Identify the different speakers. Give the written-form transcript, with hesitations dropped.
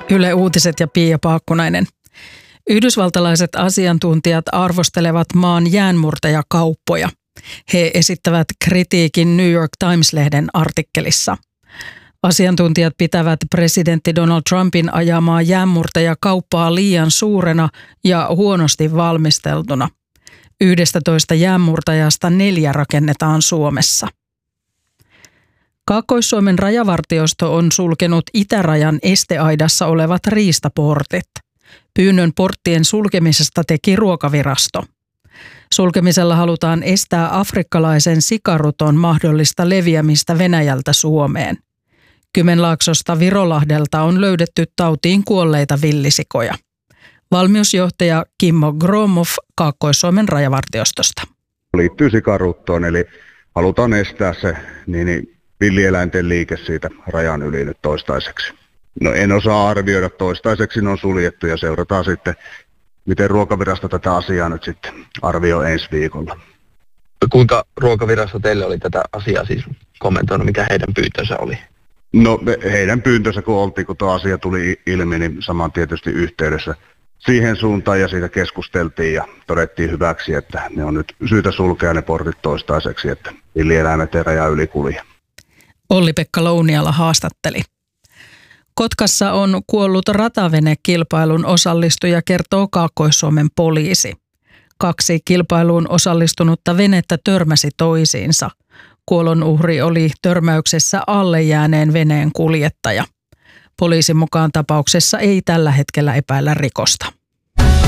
Speaker 1: Yle Uutiset ja Pia Paakkunainen. Yhdysvaltalaiset asiantuntijat arvostelevat maan jäänmurtajakauppoja. He esittävät kritiikin New York Times-lehden artikkelissa. Asiantuntijat pitävät presidentti Donald Trumpin ajamaa jäänmurtajakauppaa liian suurena ja huonosti valmisteltuna. 11 jäänmurtajasta 4 rakennetaan Suomessa. Kaakkois-Suomen rajavartiosto on sulkenut itärajan esteaidassa olevat riistaportit. Pyynnön porttien sulkemisesta teki Ruokavirasto. Sulkemisella halutaan estää afrikkalaisen sikaruton mahdollista leviämistä Venäjältä Suomeen. Kymenlaaksosta Virolahdelta on löydetty tautiin kuolleita villisikoja. Valmiusjohtaja Kimmo Gromov Kaakkois-Suomen rajavartiostosta.
Speaker 2: Liittyy sikaruttoon, eli halutaan estää se villieläinten liike siitä rajan yli nyt toistaiseksi. No en osaa arvioida, toistaiseksi ne on suljettu ja seurataan sitten, miten Ruokavirasto tätä asiaa nyt sitten arvioi ensi viikolla.
Speaker 3: Kuinka Ruokavirasto teille oli tätä asiaa siis kommentoinut, mikä heidän pyyntönsä oli?
Speaker 2: No heidän pyyntönsä kun tuo asia tuli ilmi, niin saman tietysti yhteydessä siihen suuntaan ja siitä keskusteltiin ja todettiin hyväksi, että ne on nyt syytä sulkea ne portit toistaiseksi, että villieläimet ei rajan yli kulje.
Speaker 1: Olli-Pekka Louniala haastatteli. Kotkassa on kuollut ratavenekilpailun osallistuja, kertoo Kaakkois-Suomen poliisi. 2 kilpailuun osallistunutta venettä törmäsi toisiinsa. Kuolonuhri oli törmäyksessä alle jääneen veneen kuljettaja. Poliisin mukaan tapauksessa ei tällä hetkellä epäillä rikosta.